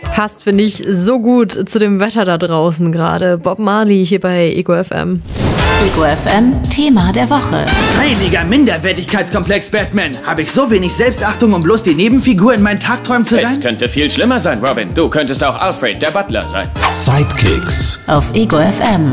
Passt, finde ich, so gut zu dem Wetter da draußen gerade. Bob Marley hier bei Ego FM. Ego FM, Thema der Woche. Heiliger Minderwertigkeitskomplex, Batman. Habe ich so wenig Selbstachtung, um bloß die Nebenfigur in meinen Tagträumen zu sein? Es könnte viel schlimmer sein, Robin. Du könntest auch Alfred, der Butler, sein. Sidekicks Auf Ego FM.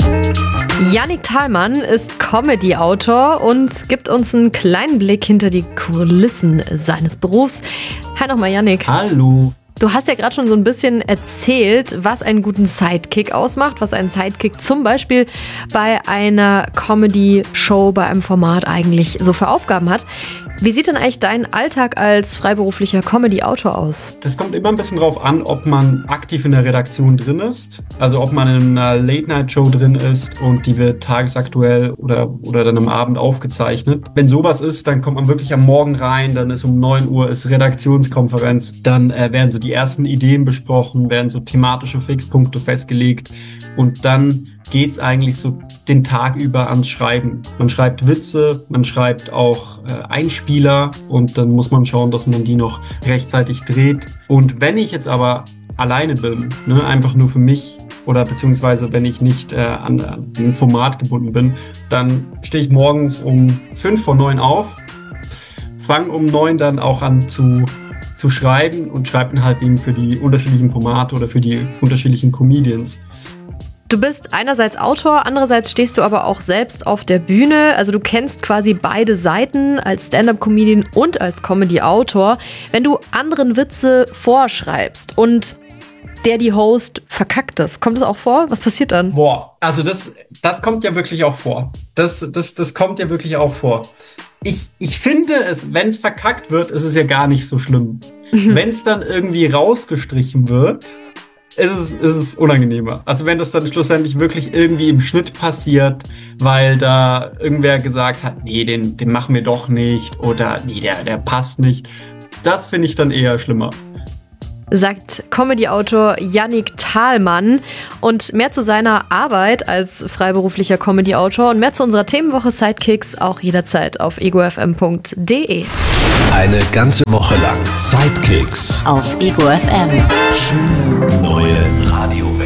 Yannick Thalmann ist Comedy-Autor und gibt uns einen kleinen Blick hinter die Kulissen seines Berufs. Hi nochmal, Yannick. Hallo. Du hast ja gerade schon so ein bisschen erzählt, was einen guten Sidekick ausmacht, was ein Sidekick zum Beispiel bei einer Comedy-Show, bei einem Format eigentlich so für Aufgaben hat. Wie sieht denn eigentlich dein Alltag als freiberuflicher Comedy-Autor aus? Das kommt immer ein bisschen drauf an, ob man aktiv in der Redaktion drin ist, also ob man in einer Late-Night-Show drin ist und die wird tagesaktuell oder dann am Abend aufgezeichnet. Wenn sowas ist, dann kommt man wirklich am Morgen rein, dann ist um 9 Uhr ist Redaktionskonferenz, dann werden so die ersten Ideen besprochen, werden so thematische Fixpunkte festgelegt und dann geht's eigentlich so den Tag über ans Schreiben. Man schreibt Witze, man schreibt auch Einspieler und dann muss man schauen, dass man die noch rechtzeitig dreht. Und wenn ich jetzt aber alleine bin, einfach nur für mich oder beziehungsweise wenn ich nicht an ein Format gebunden bin, dann stehe ich morgens um 8:55 auf, fange um 9 dann auch an zu schreiben und schreibe dann halt eben für die unterschiedlichen Formate oder für die unterschiedlichen Comedians. Du bist einerseits Autor, andererseits stehst du aber auch selbst auf der Bühne. Also du kennst quasi beide Seiten als Stand-up-Comedian und als Comedy-Autor. Wenn du anderen Witze vorschreibst und die Host verkackt das, kommt das auch vor? Was passiert dann? Boah, also das kommt ja wirklich auch vor. Das kommt ja wirklich auch vor. Ich finde es, wenn es verkackt wird, ist es ja gar nicht so schlimm. Wenn es dann irgendwie rausgestrichen wird, ist es unangenehmer. Also wenn das dann schlussendlich wirklich irgendwie im Schnitt passiert, weil da irgendwer gesagt hat, nee, den machen wir doch nicht oder nee, der passt nicht. Das finde ich dann eher schlimmer. Sagt Comedy-Autor Yannick Thalmann. Und mehr zu seiner Arbeit als freiberuflicher Comedy-Autor und mehr zu unserer Themenwoche Sidekicks auch jederzeit auf egofm.de. Eine ganze Woche lang Sidekicks Auf Ego FM. Schöne neue Radiowelt.